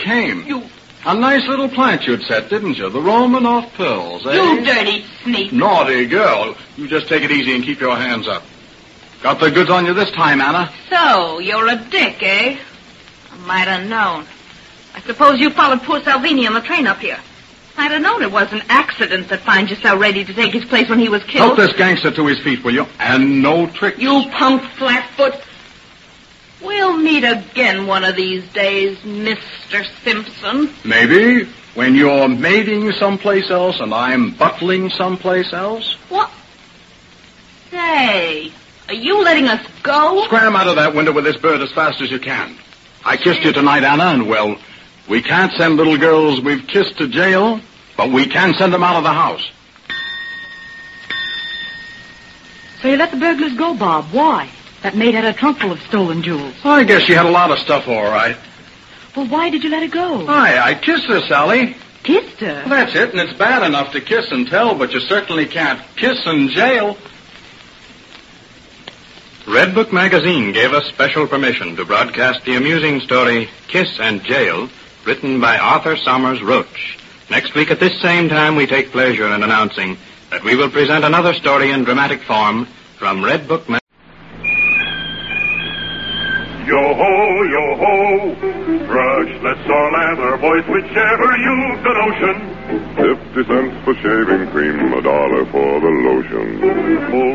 came. You... A nice little plant you'd set, didn't you? The Romanoff pearls, eh? You dirty sneak. Naughty girl. You just take it easy and keep your hands up. Got the goods on you this time, Anna. So, you're a dick, eh? I might have known. I suppose you followed poor Salvini on the train up here. I'd have known it was an accident that finds you so ready to take his place when he was killed. Help this gangster to his feet, will you? And no tricks. You punk flatfoot. We'll meet again one of these days, Mr. Simpson. Maybe. When you're maiding someplace else and I'm butling someplace else. What? Say, are you letting us go? Scram out of that window with this bird as fast as you can. I kissed you tonight, Anna, and, well, we can't send little girls we've kissed to jail, but we can send them out of the house. So you let the burglars go, Bob. Why? That maid had a trunk full of stolen jewels. I guess she had a lot of stuff, all right. Well, why did you let her go? I kissed her, Sally. Kissed her? Well, that's it, and it's bad enough to kiss and tell, but you certainly can't kiss in jail. Red Book Magazine gave us special permission to broadcast the amusing story Kiss and Jail, written by Arthur Somers Roach. Next week at this same time, we take pleasure in announcing that we will present another story in dramatic form from Red Book Magazine. Yo-ho, yo-ho, brush, let's all lather, boys, whichever you've the notion. 50 cents for shaving cream, $1 for the lotion. Full